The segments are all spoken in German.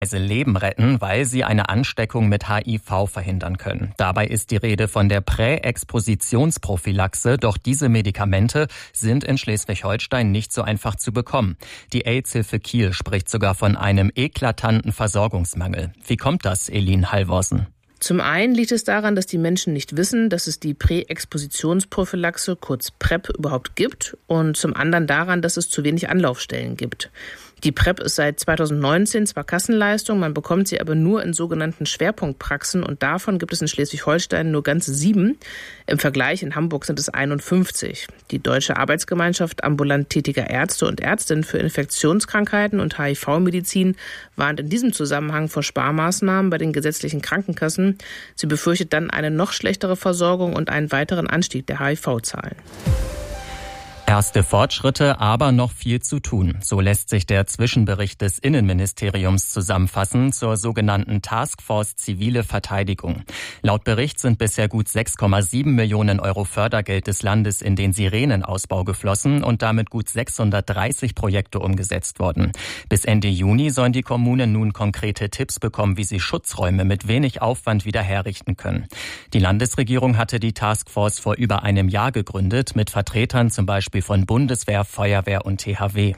Leben retten, weil sie eine Ansteckung mit HIV verhindern können. Dabei ist die Rede von der Präexpositionsprophylaxe, doch diese Medikamente sind in Schleswig-Holstein nicht so einfach zu bekommen. Die AIDS-Hilfe Kiel spricht sogar von einem eklatanten Versorgungsmangel. Wie kommt das, Elin Halvorsen? Zum einen liegt es daran, dass die Menschen nicht wissen, dass es die Präexpositionsprophylaxe, kurz PrEP, überhaupt gibt, und zum anderen daran, dass es zu wenig Anlaufstellen gibt. Die PrEP ist seit 2019 zwar Kassenleistung, man bekommt sie aber nur in sogenannten Schwerpunktpraxen und davon gibt es in Schleswig-Holstein nur ganze 7. Im Vergleich in Hamburg sind es 51. Die Deutsche Arbeitsgemeinschaft ambulant tätiger Ärzte und Ärztinnen für Infektionskrankheiten und HIV-Medizin warnt in diesem Zusammenhang vor Sparmaßnahmen bei den gesetzlichen Krankenkassen. Sie befürchtet dann eine noch schlechtere Versorgung und einen weiteren Anstieg der HIV-Zahlen. Erste Fortschritte, aber noch viel zu tun. So lässt sich der Zwischenbericht des Innenministeriums zusammenfassen zur sogenannten Taskforce Zivile Verteidigung. Laut Bericht sind bisher gut 6,7 Millionen Euro Fördergeld des Landes in den Sirenenausbau geflossen und damit gut 630 Projekte umgesetzt worden. Bis Ende Juni sollen die Kommunen nun konkrete Tipps bekommen, wie sie Schutzräume mit wenig Aufwand wieder herrichten können. Die Landesregierung hatte die Taskforce vor über einem Jahr gegründet, mit Vertretern zum Beispiel von Bundeswehr, Feuerwehr und THW.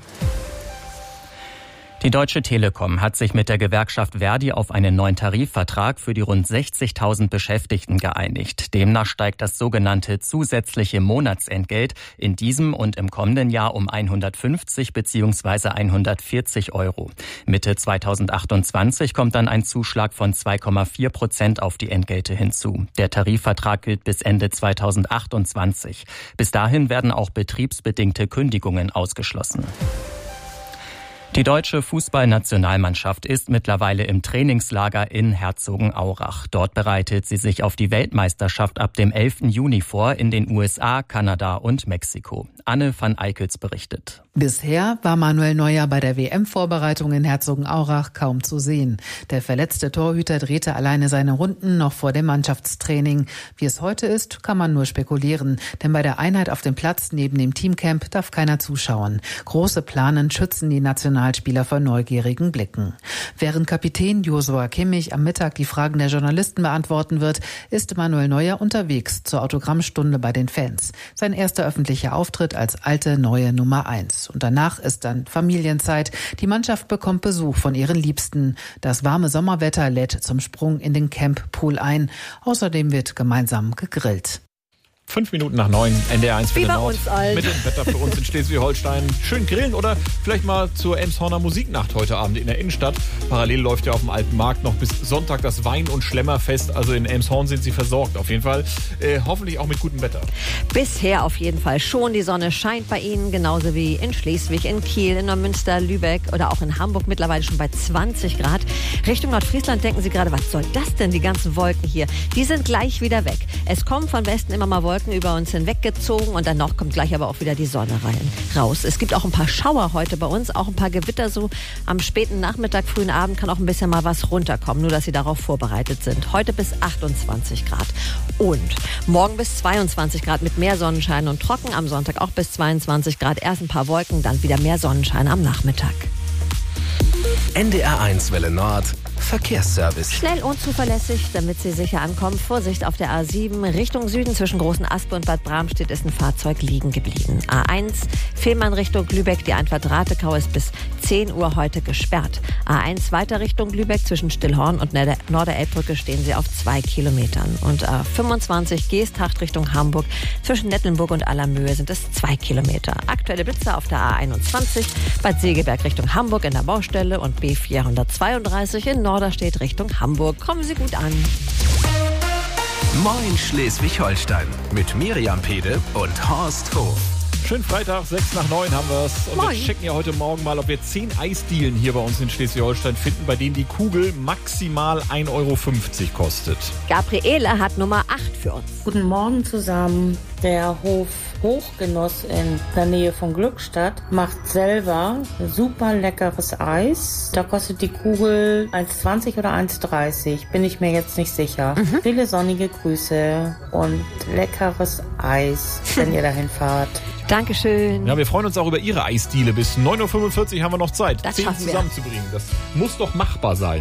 Die Deutsche Telekom hat sich mit der Gewerkschaft Verdi auf einen neuen Tarifvertrag für die rund 60.000 Beschäftigten geeinigt. Demnach steigt das sogenannte zusätzliche Monatsentgelt in diesem und im kommenden Jahr um 150 bzw. 140 Euro. Mitte 2028 kommt dann ein Zuschlag von 2,4% auf die Entgelte hinzu. Der Tarifvertrag gilt bis Ende 2028. Bis dahin werden auch betriebsbedingte Kündigungen ausgeschlossen. Die deutsche Fußballnationalmannschaft ist mittlerweile im Trainingslager in Herzogenaurach. Dort bereitet sie sich auf die Weltmeisterschaft ab dem 11. Juni vor in den USA, Kanada und Mexiko. Anne van Eickels berichtet. Bisher war Manuel Neuer bei der WM-Vorbereitung in Herzogenaurach kaum zu sehen. Der verletzte Torhüter drehte alleine seine Runden noch vor dem Mannschaftstraining. Wie es heute ist, kann man nur spekulieren. Denn bei der Einheit auf dem Platz neben dem Teamcamp darf keiner zuschauen. Große Planen schützen die Nationalspieler vor neugierigen Blicken. Während Kapitän Joshua Kimmich am Mittag die Fragen der Journalisten beantworten wird, ist Manuel Neuer unterwegs zur Autogrammstunde bei den Fans. Sein erster öffentlicher Auftritt als alte, neue Nummer 1. Und danach ist dann Familienzeit. Die Mannschaft bekommt Besuch von ihren Liebsten. Das warme Sommerwetter lädt zum Sprung in den Camppool ein. Außerdem wird gemeinsam gegrillt. 8:05, NDR1 für den Nord. Mit dem Wetter für uns in Schleswig-Holstein. Schön grillen oder vielleicht mal zur Elmshorner Musiknacht heute Abend in der Innenstadt. Parallel läuft ja auf dem Alten Markt noch bis Sonntag das Wein- und Schlemmerfest. Also in Elmshorn sind sie versorgt. Auf jeden Fall hoffentlich auch mit gutem Wetter. Bisher auf jeden Fall schon. Die Sonne scheint bei Ihnen, genauso wie in Schleswig, in Kiel, in Neumünster, Lübeck oder auch in Hamburg mittlerweile schon bei 20 Grad. Richtung Nordfriesland denken Sie gerade, was soll das denn, die ganzen Wolken hier? Die sind gleich wieder weg. Es kommen von Westen immer mal Wolken über uns hinweggezogen und dann noch kommt gleich aber auch wieder die Sonne raus. Es gibt auch ein paar Schauer heute bei uns, auch ein paar Gewitter so am späten Nachmittag, frühen Abend kann auch ein bisschen mal was runterkommen, nur dass Sie darauf vorbereitet sind. Heute bis 28 Grad und morgen bis 22 Grad mit mehr Sonnenschein und trocken, am Sonntag auch bis 22 Grad, erst ein paar Wolken, dann wieder mehr Sonnenschein am Nachmittag. NDR1 Welle Nord Verkehrsservice. Schnell und zuverlässig, damit Sie sicher ankommen. Vorsicht auf der A7 Richtung Süden zwischen Großen Aspe und Bad Bramstedt ist ein Fahrzeug liegen geblieben. A1 Fehmarn Richtung Lübeck, die Einfahrt Ratekau ist bis 10 Uhr heute gesperrt. A1 weiter Richtung Lübeck zwischen Stillhorn und Norderelbbrücke stehen Sie auf 2 Kilometern. Und A25 Geesthacht Richtung Hamburg zwischen Nettelnburg und Allermöhe sind es 2 Kilometer. Aktuelle Blitzer auf der A21 Bad Segeberg Richtung Hamburg in der Baustelle und B432 in Norderstedt Richtung Hamburg. Kommen Sie gut an. Moin Schleswig-Holstein mit Miriam Pede und Horst Hof. Schönen Freitag, 8:06 haben wir es. Und wir checken ja heute Morgen mal, ob wir 10 Eisdielen hier bei uns in Schleswig-Holstein finden, bei denen die Kugel maximal 1,50 Euro kostet. Gabriele hat Nummer 8 für uns. Guten Morgen zusammen. Der Hof Hochgenuss in der Nähe von Glückstadt macht selber super leckeres Eis. Da kostet die Kugel 1,20 oder 1,30. Bin ich mir jetzt nicht sicher. Viele sonnige Grüße und leckeres Eis, wenn ihr dahin fahrt. Dankeschön. Ja, wir freuen uns auch über Ihre Eisdiele. Bis 9.45 Uhr haben wir noch Zeit, Das 10 schaffen wir. zusammenzubringen. Das muss doch machbar sein.